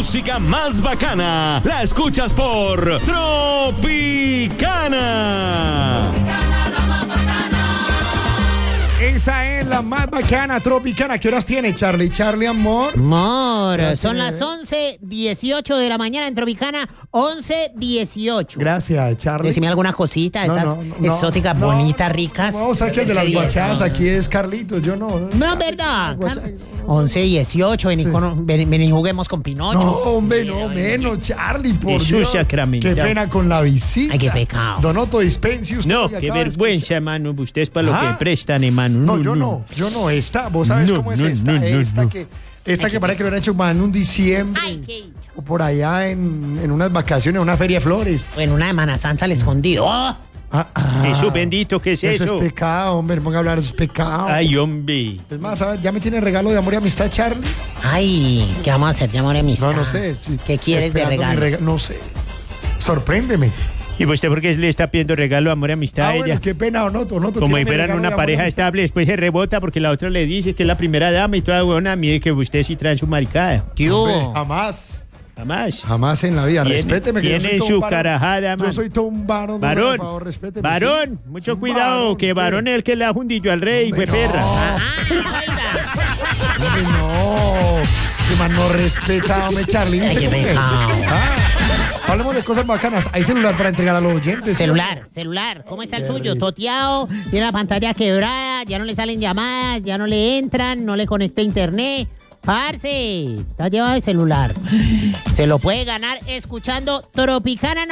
música más bacana la escuchas por Tropicana. Esa es la más bacana, Tropicana. ¿Qué horas tiene, Charlie? Charlie, amor. Amor, son las 11:18 de la mañana en Tropicana, 11:18. Gracias, Charlie. Decime alguna cosita, esas exóticas, bonitas, ricas. No, sabes que el de las guachadas aquí es Carlitos, yo no. No, verdad. 11:18, vení, juguemos con Pinocho. No, hombre, no, menos, Charlie, por Jesús Dios. sacramentado. Qué pena con la visita. Ay, qué pecado. Don Otto, dispense usted. No, lo que qué acaba de vergüenza, hermano. Ustedes para lo ¿Ah? que prestan, hermano. No, yo no. Esta, vos sabes No, cómo es no, esta. no, no, esta no. que parece que lo han hecho en un diciembre. Ay, qué dicho. O por allá en unas vacaciones, en una feria de flores. En una Semana Santa le escondido. ¡Oh! Jesús bendito, ¿qué es eso? Eso es pecado, hombre. Ponga a hablar, eso es pecado. Ay, hombre. Es más, ¿sabes? ¿Ya me tiene regalo de amor y amistad, Charlie? Ay, ¿qué vamos a hacer de amor y amistad? No sé. Sí. ¿Qué quieres de Esperando regalo? mi no sé. Sorpréndeme. ¿Y usted por qué le está pidiendo regalo, amor y amistad a Bueno, ella? qué pena, Onoto. Como tiene si mi fueran regalo de una amor y pareja amistad. estable, después se rebota porque la otra le dice que es la primera dama y toda buena. Mire que usted sí trae su maricada. ¿Qué Hombre, hubo? Jamás. Jamás en la vida. Respéteme que yo Tiene soy todo su un varón. carajada, man. Yo soy todo un varón. Varón, Por favor, respéteme. varón, sí. mucho Un cuidado, varón, que ¿qué? varón es el que le ha jundido al rey, Hombre, fue perra. no. Ah, oiga. Hombre, no. Que más no respeta, hombre, Charlie. Ay, ¿Viste qué cómo es? pecado. Hablemos de cosas bacanas. Hay celular para entregar a los oyentes. Celular. ¿Cómo está el suyo? Toteado, tiene la pantalla quebrada, ya no le salen llamadas, ya no le entran, no le conecta a internet. Parce, está llevado el celular. Se lo puede ganar escuchando Tropicana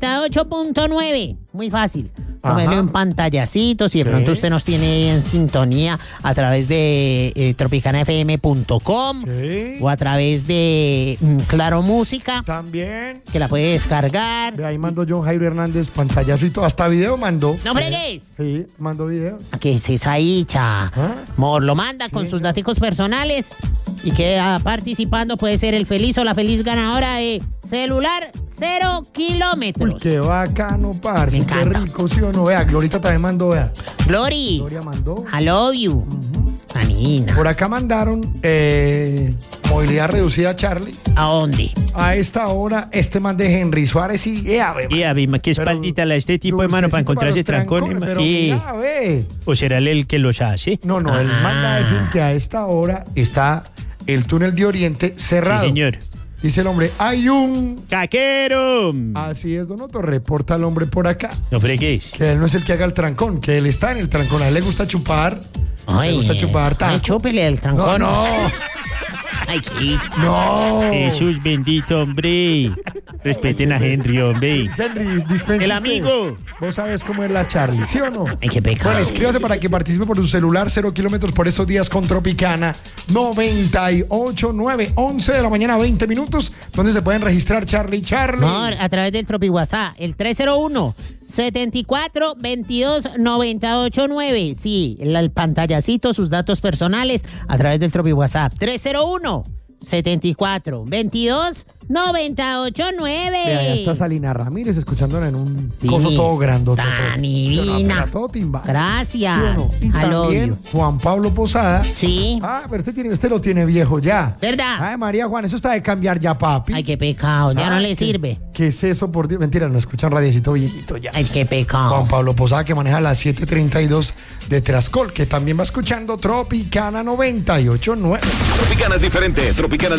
98.9. Muy fácil. Ponerle un pantallacito. Si de pronto usted nos tiene en sintonía a través de tropicanafm.com o a través de Claro Música, También. que la puede descargar. De ahí mandó John Jairo Hernández pantallazo y todo. Hasta video mandó. ¡No fregues! Sí, mandó video. ¿Qué es esa hicha? ¿Ah? Mor, lo manda con sus datos personales y queda participando. Puede ser el feliz o la feliz ganadora de celular 0 kilómetros. Uy, qué bacano, parce. Me Qué encanta. rico, ¿sí o no? Vea, Glorita también mandó, vea. Glory, Gloria mandó. I love you. Anina. Por acá mandaron movilidad reducida, Charlie. ¿A dónde? A esta hora, este man de Henry Suárez y Y a ver, qué espaldita la de este tipo, hermano, para encontrar ese trancón. Pero mira, ve. ¿O será él el que los hace? No, él manda a decir que a esta hora está el túnel de Oriente cerrado. Sí, señor. Dice el hombre, hay un... ¡Caquero! Así es, Don Otto, reporta al hombre por acá. No fregues. Que él no es el que haga el trancón, que él está en el trancón. A él le gusta chupar. Le gusta chupar taco. Ay, chúpele el trancón. No. Ay, qué hicha. No. Jesús bendito, hombre. Respeten a Henry, hombre. Henry, dispense El usted. amigo. Vos sabes cómo es la Charlie, ¿sí o no? Ay, qué pecado. Bueno, escríbase para que participe por su celular 0 kilómetros por estos días con Tropicana 98.9, 11 de la mañana, 20 minutos, donde se pueden registrar Charlie. Amor, a través del Tropi WhatsApp, el 301-74-22-989. Sí, el pantallacito, sus datos personales a través del Tropi WhatsApp. 301-74-22-989. Vea, ya está Salina Ramírez escuchándola en un Sí, coso todo grandote. tan divina. Todo timba. Gracias. ¿Sí o no? Y I love también you. Juan Pablo Posada. Sí, Pero usted lo tiene viejo ya. ¿verdad? Ay, María Juan, eso está de cambiar ya, papi. Ay, qué pecado, ya no le sirve. ¿Qué es eso, por Dios? Mentira, no escuchan radiecito viejito ya. Ay, qué pecado. Juan Pablo Posada, que maneja la 732 de Trascol, que también va escuchando Tropicana 98.9. Tropicana es diferente. Tropicana